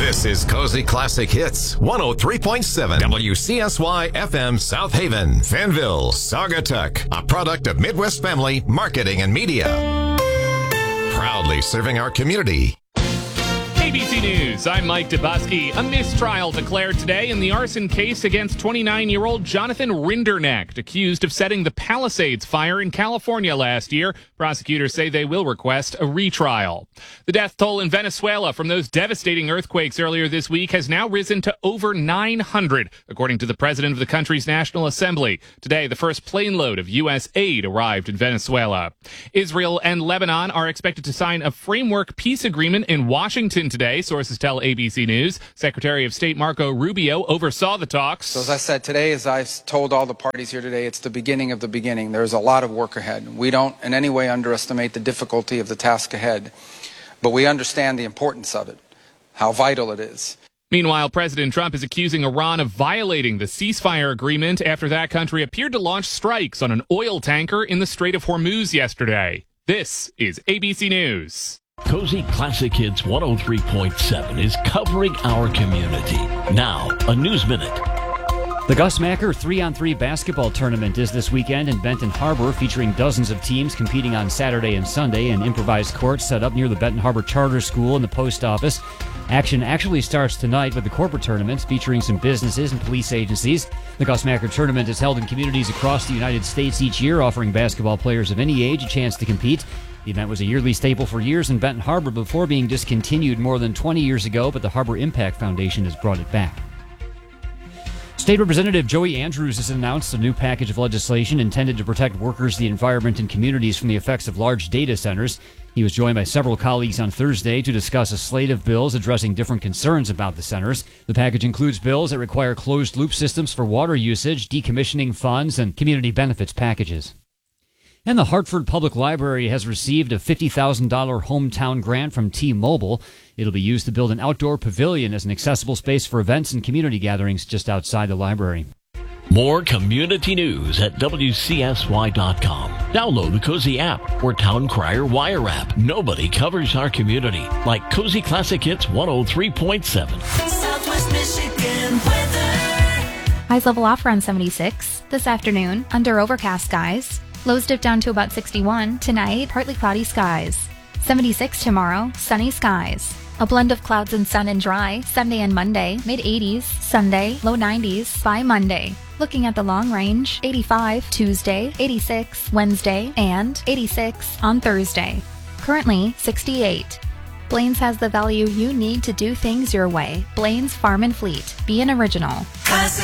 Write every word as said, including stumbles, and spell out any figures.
This is Cozy Classic Hits, one oh three point seven W C S Y F M South Haven, Fanville, Saugatuck, a product of Midwest Family Marketing and Media. Proudly serving our community. A B C News, I'm Mike Dubusky. A mistrial declared today in the arson case against twenty-nine-year-old Jonathan Rinderknecht, accused of setting the Palisades fire in California last year. Prosecutors say they will request a retrial. The death toll in Venezuela from those devastating earthquakes earlier this week has now risen to over nine hundred, according to the president of the country's National Assembly. Today, the first plane load of U S aid arrived in Venezuela. Israel and Lebanon are expected to sign a framework peace agreement in Washington today, sources tell A B C News. Secretary of State Marco Rubio oversaw the talks. So as I said today, as I told all the parties here today, it's the beginning of the beginning. There's a lot of work ahead. We don't in any way underestimate the difficulty of the task ahead, but we understand the importance of it, how vital it is. Meanwhile, President Trump is accusing Iran of violating the ceasefire agreement after that country appeared to launch strikes on an oil tanker in the Strait of Hormuz yesterday. This is A B C News. Cozy Classic Hits one oh three point seven is covering our community. Now, a News Minute. The Gus Macker three on three basketball tournament is this weekend in Benton Harbor, featuring dozens of teams competing on Saturday and Sunday in improvised courts set up near the Benton Harbor Charter School and the post office. Action actually starts tonight with the corporate tournament featuring some businesses and police agencies. The Gus Macker tournament is held in communities across the United States each year, offering basketball players of any age a chance to compete. The event was a yearly staple for years in Benton Harbor before being discontinued more than twenty years ago, but the Harbor Impact Foundation has brought it back. State Representative Joey Andrews has announced a new package of legislation intended to protect workers, the environment, and communities from the effects of large data centers. He was joined by several colleagues on Thursday to discuss a slate of bills addressing different concerns about the centers. The package includes bills that require closed-loop systems for water usage, decommissioning funds, and community benefits packages. And the Hartford Public Library has received a fifty thousand dollars hometown grant from T-Mobile. It'll be used to build an outdoor pavilion as an accessible space for events and community gatherings just outside the library. More community news at W C S Y dot com. Download the Cozy app or Town Crier Wire app. Nobody covers our community like Cozy Classic Hits one oh three point seven. Southwest Michigan weather. Highs level off around seventy-six. This afternoon, under overcast skies. Lows dip down to about sixty-one. Tonight, partly cloudy skies. seventy-six tomorrow, sunny skies. A blend of clouds and sun and dry. Sunday and Monday, mid eighties. Sunday, low nineties by Monday. Looking at the long range, eighty-five Tuesday, eighty-six Wednesday, and eighty-six on Thursday. Currently, sixty-eight. Blaine's has the value you need to do things your way. Blaine's Farm and Fleet. Be an original.